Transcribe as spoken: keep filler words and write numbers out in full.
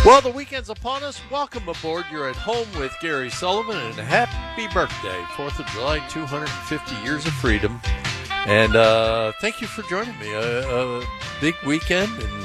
Well, the weekend's upon us. Welcome aboard. You're at home with Gary Sullivan, and happy birthday. fourth of July, two hundred fifty years of freedom. And uh, thank you for joining me. A, a big weekend, and